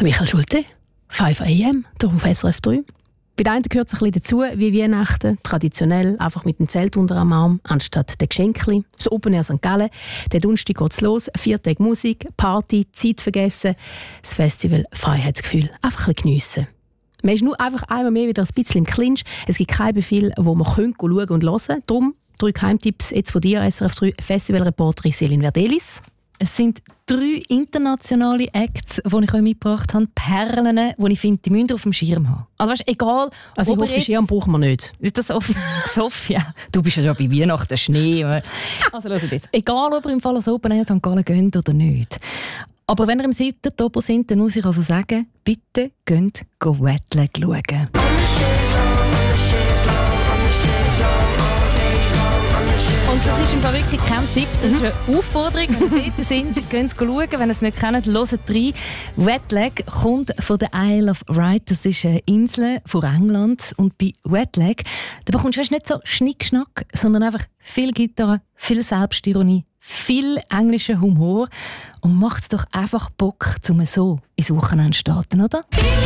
Der Michael Schulte, 5 AM, hier auf SRF 3. Bei den einen gehört es ein bisschen dazu, wie Weihnachten, traditionell, einfach mit dem Zelt unter dem Arm, anstatt der Geschenkli. Das Open Air St. Gallen, der Donnerstag geht es los, 4 Tage Musik, Party, Zeit vergessen, das Festival Freiheitsgefühl, einfach ein bisschen geniessen. Man ist nur einfach einmal mehr wieder ein bisschen im Clinch. Es gibt keinen Befehl, wo man schauen und hören. Darum 3 Geheimtipps jetzt von dir, SRF 3 Festivalreporterin Céline Verdelis. Es sind 3 internationale Acts, die ich euch mitgebracht habe. Perlen, die ich finde, die müsst ihr auf dem Schirm haben. Also weißt, egal... Also ich hoffe, den Schirm brauchen wir nicht. Ist das offen? Sophia, du bist ja bei Weihnachten Schnee. Also hört jetzt. Egal, ob ihr im Fall ans Open Air St. Gallen geht oder nicht. Aber wenn ihr im 7. Oktober sind, dann muss ich also sagen, bitte geht Wetlag schauen. Und das ist im Fall wirklich kein Tipp, das ist eine Aufforderung. Wenn ihr dort sind, geht schauen. Wenn ihr es nicht kennt, hört rein. Wetlag kommt von der Isle of Wight. Das ist eine Insel von England. Und bei Wetlag da bekommst du nicht so Schnickschnack, sondern einfach viel Gitarre, viel Selbstironie, viel englischen Humor. Und macht es doch einfach Bock, um so ins Wochenende zu starten, oder?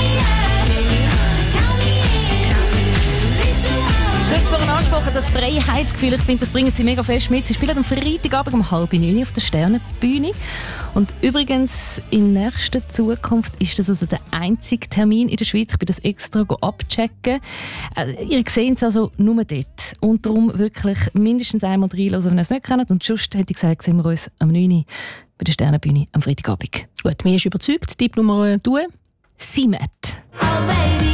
Du hast vorhin angesprochen, das Freiheitsgefühl. Ich finde, das bringen sie mega fest mit. Sie spielen am Freitagabend um 8:30 auf der Sternenbühne. Und übrigens, in nächster Zukunft ist das also der einzige Termin in der Schweiz. Ich bin das extra abchecken. Ihr seht es also nur dort. Und darum wirklich mindestens einmal reinhören, wenn ihr es nicht kennt. Und sonst hätte ich gesagt, sehen wir uns am 9 bei der Sternenbühne am Freitagabend. Gut, mir ist überzeugt. Tipp Nummer 2. Simet. Oh baby.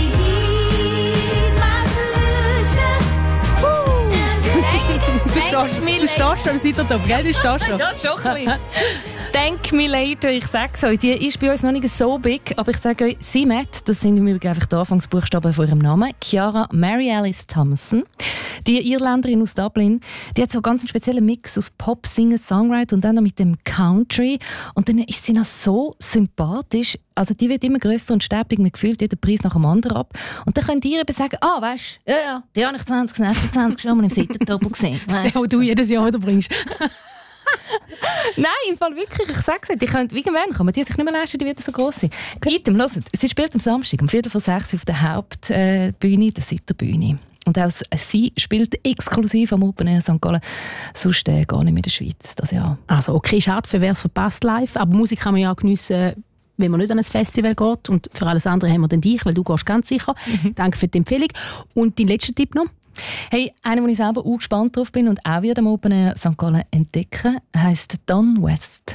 Du stehst schon im Seitentopf, gell? Du stehst schon. Ja, schon ein bisschen. Thank me later, ich sage es euch, die ist bei uns noch nicht so big, aber ich sage euch, Simet, das sind im Übrigen einfach die Anfangsbuchstaben von ihrem Namen, Ciara Mary Alice Thompson, die Irländerin aus Dublin, die hat so einen ganz speziellen Mix aus Pop, Singer, Songwriter und dann noch mit dem Country und dann ist sie noch so sympathisch, also die wird immer grösser und sterbt irgendwie gefühlt jeden Preis nach dem anderen ab und dann könnt ihr eben sagen, weißt du, ja, die habe ich 2020 schon mal im Seitentopf gesehen. Das du jedes Jahr wieder bringst. Nein, im Fall wirklich, ich sage es, irgendwann kann man die sich nicht mehr leisten, die wieder so gross sind. Item, hört, sie spielt am Samstag um 5:45 auf der Hauptbühne, der Sitterbühne. Und auch sie spielt exklusiv am Open Air St. Gallen, sonst gar nicht mehr in der Schweiz das Jahr. Also okay, schade, für wer es verpasst live, aber Musik kann man ja auch geniessen, wenn man nicht an ein Festival geht. Und für alles andere haben wir dann dich, weil du gehst ganz sicher. Danke für die Empfehlung. Und dein letzter Tipp noch? Hey, einer, wo ich selber auch gespannt drauf bin und auch wieder am Open Air St. Gallen entdecken, heisst Don West.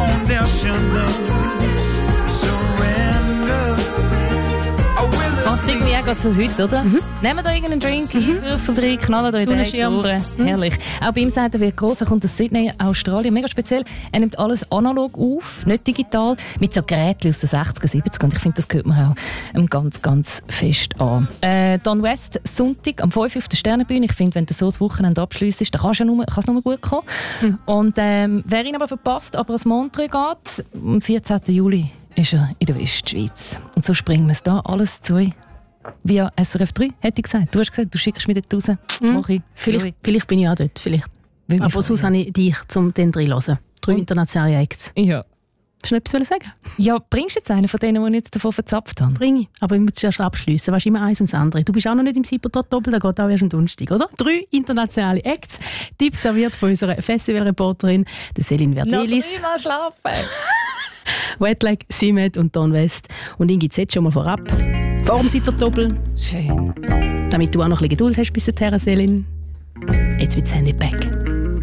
Passt irgendwie auch zu heute, oder? Nehmen da irgendeinen Drink, Eiswürfel drin, knallen da in die Ohren. Herrlich. Auch bei ihm sagt er, wird gross, er kommt aus Sydney, Australien. Mega speziell. Er nimmt alles analog auf, nicht digital, mit so Geräten aus den 60er, 70er. Und ich finde, das gehört man auch ganz, ganz fest an. Don West, Sonntag am 5 auf der Sternenbühne. Ich finde, wenn du so das Wochenende abschliessest, dann kann es nur gut kommen. Und wer ihn aber verpasst, aber ans Montreux geht, am 14. Juli ist er in der Westschweiz. Und so springen wir es da alles zu via SRF 3, hätte ich gesagt. Du hast gesagt, du schickst mich dort raus. Vielleicht bin ich auch dort. Vielleicht. Aber sonst habe ich dich zum den reinhören. 3 internationale Acts. Ja. Hast du noch etwas sagen? Ja, bringst du jetzt einen von denen, die ich jetzt davon verzapft habe? Bring ich. Aber ich muss es erst abschliessen. Weißt du, immer eins ums andere. Du bist auch noch nicht im Cybertot-Doppel, der geht auch erst am Donnerstag, oder? 3 internationale Acts. Tipps serviert von unserer Festivalreporterin, der Céline Verdelis. Noch 3 Mal schlafen. Wetlag, Simet und Don West. Und ihn gibt es jetzt schon mal vorab. Vor dem Seiterdoppel. Schön. Damit du auch noch ein bisschen Geduld hast bis dahin, Céline. Jetzt wird das Handy back.